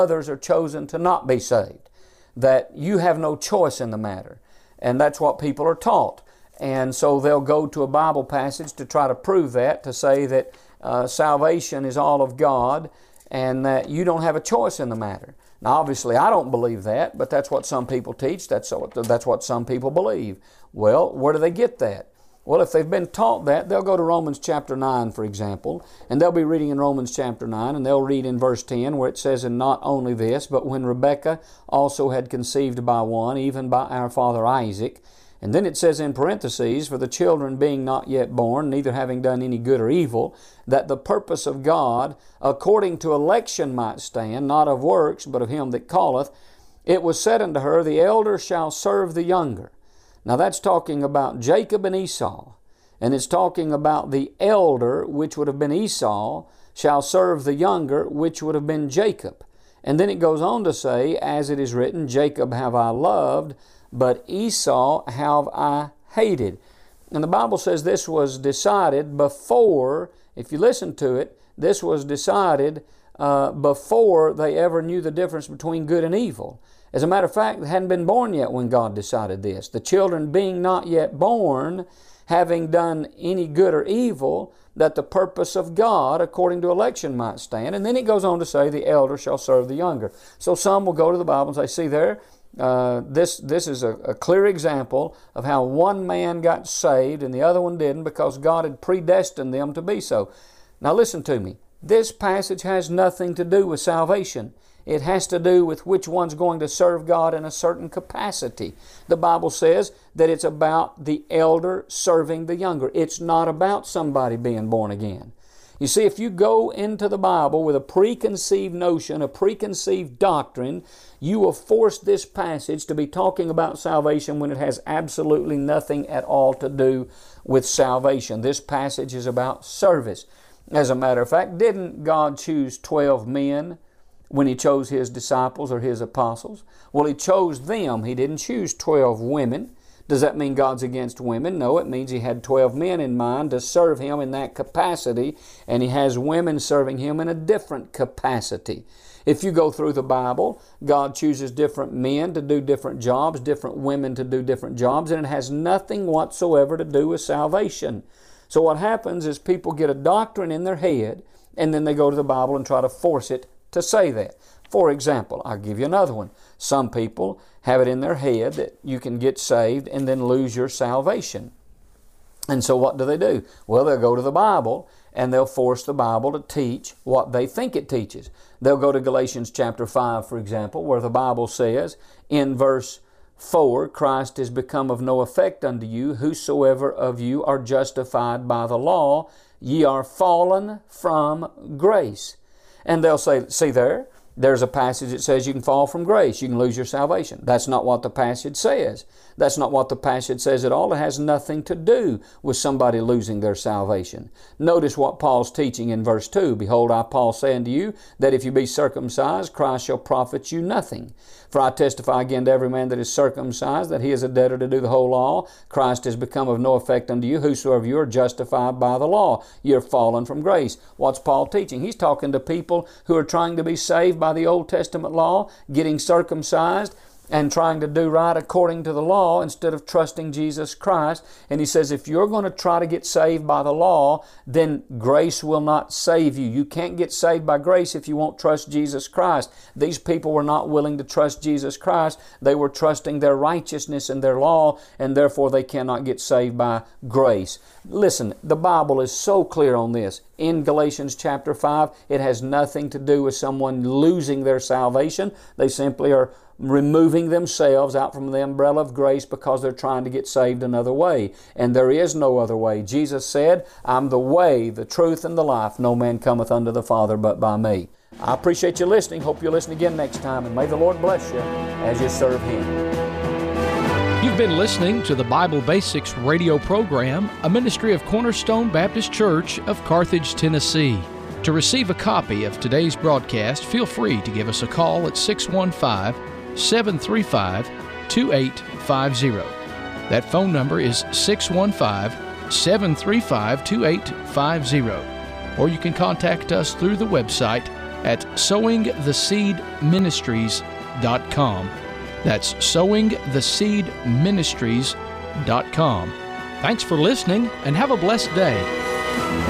Others are chosen to not be saved, that you have no choice in the matter. And that's what people are taught. And so they'll go to a Bible passage to try to prove that, to say that salvation is all of God and that you don't have a choice in the matter. Now obviously I don't believe that, but that's what some people teach, that's what some people believe. Well, where do they get that? Well, if they've been taught that, they'll go to Romans chapter 9, for example, and they'll be reading in Romans chapter 9, and they'll read in verse 10 where it says, "And not only this, but when Rebekah also had conceived by one, even by our father Isaac," and then it says in parentheses, "For the children being not yet born, neither having done any good or evil, that the purpose of God according to election might stand, not of works, but of him that calleth, it was said unto her, The elder shall serve the younger." Now that's talking about Jacob and Esau. And it's talking about the elder, which would have been Esau, shall serve the younger, which would have been Jacob. And then it goes on to say, "As it is written, Jacob have I loved, but Esau have I hated." And the Bible says this was decided before, if you listen to it, this was decided before they ever knew the difference between good and evil. As a matter of fact, they hadn't been born yet when God decided this. The children being not yet born, having done any good or evil, that the purpose of God according to election might stand. And then it goes on to say, "The elder shall serve the younger." So some will go to the Bible and say, "See there, this is a clear example of how one man got saved and the other one didn't because God had predestined them to be so." Now listen to me. This passage has nothing to do with salvation. It has to do with which one's going to serve God in a certain capacity. The Bible says that it's about the elder serving the younger. It's not about somebody being born again. You see, if you go into the Bible with a preconceived notion, a preconceived doctrine, you will force this passage to be talking about salvation when it has absolutely nothing at all to do with salvation. This passage is about service. As a matter of fact, didn't God choose 12 men when He chose His disciples or His apostles? Well, He chose them. He didn't choose 12 women. Does that mean God's against women? No, it means He had 12 men in mind to serve Him in that capacity, and He has women serving Him in a different capacity. If you go through the Bible, God chooses different men to do different jobs, different women to do different jobs, and it has nothing whatsoever to do with salvation. So what happens is people get a doctrine in their head, and then they go to the Bible and try to force it to say that. For example, I'll give you another one. Some people have it in their head that you can get saved and then lose your salvation. And so what do? Well, they'll go to the Bible and they'll force the Bible to teach what they think it teaches. They'll go to Galatians chapter 5, for example, where the Bible says in verse 4, "Christ is become of no effect unto you, whosoever of you are justified by the law, ye are fallen from grace." And they'll say, "See there's a passage that says you can fall from grace, you can lose your salvation." That's not what the passage says. That's not what the passage says at all. It has nothing to do with somebody losing their salvation. Notice what Paul's teaching in verse 2. "Behold, I, Paul, say unto you, that if you be circumcised, Christ shall profit you nothing. For I testify again to every man that is circumcised, that he is a debtor to do the whole law. Christ is become of no effect unto you, whosoever of you are justified by the law. Ye are fallen from grace." What's Paul teaching? He's talking to people who are trying to be saved by the Old Testament law, getting circumcised, and trying to do right according to the law instead of trusting Jesus Christ. And he says, if you're going to try to get saved by the law, then grace will not save you. You can't get saved by grace if you won't trust Jesus Christ. These people were not willing to trust Jesus Christ. They were trusting their righteousness and their law, and therefore they cannot get saved by grace. Listen, the Bible is so clear on this. In Galatians chapter 5, it has nothing to do with someone losing their salvation. They simply are removing themselves out from the umbrella of grace because they're trying to get saved another way. And there is no other way. Jesus said, "I'm the way, the truth, and the life. No man cometh unto the Father but by me." I appreciate you listening. Hope you'll listen again next time. And may the Lord bless you as you serve Him. You've been listening to the Bible Basics radio program, a ministry of Cornerstone Baptist Church of Carthage, Tennessee. To receive a copy of today's broadcast, feel free to give us a call at 615-735-2850. That phone number is 615-735-2850. Or you can contact us through the website at sowingtheseedministries.com. That's sowingtheseedministries.com. Thanks for listening and have a blessed day.